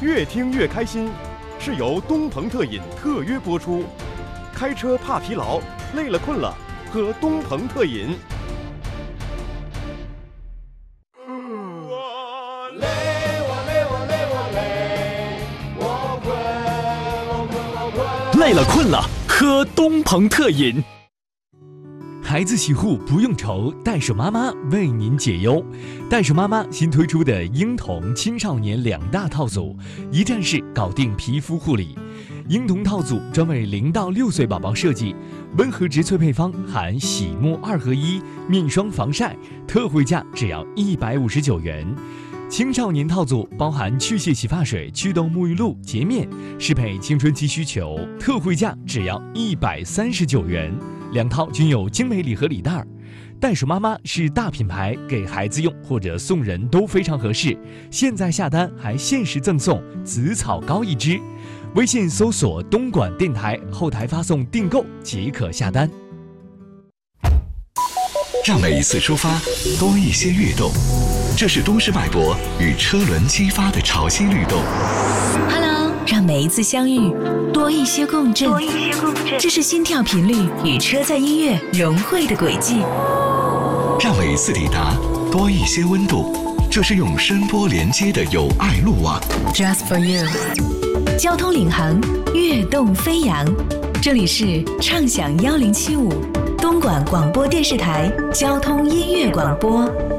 越听越开心，是由东鹏特饮特约播出。开车怕疲劳，累了困了，喝东鹏特饮。 累了困了，喝东鹏特饮。孩子洗护不用愁，袋鼠妈妈为您解忧。袋鼠妈妈新推出的婴童、青少年2大套组，一站式搞定皮肤护理。婴童套组专为0到6岁宝宝设计，温和植萃配方含洗沐2合1、面霜防晒，特惠价只要159元。青少年套组包含去屑洗发水、祛痘沐浴露、洁面，适配青春期需求，特惠价只要139元。2套均有精美礼盒礼袋。袋鼠妈妈是大品牌，给孩子用或者送人都非常合适。现在下单还限时赠送紫草膏1支，微信搜索东莞电台，后台发送订购即可下单。 让每一次出发多一些跃动，这是都市脉搏与车轮激发的潮汐律动。 Hello， 让每一次相遇多一些共振，这是心跳频率与车载音乐融汇的轨迹。 让每一次抵达多一些温度，这是用声波连接的友爱路网。 Just for you， 交通领航，跃动飞扬。这里是畅享1075，东莞广播电视台交通音乐广播。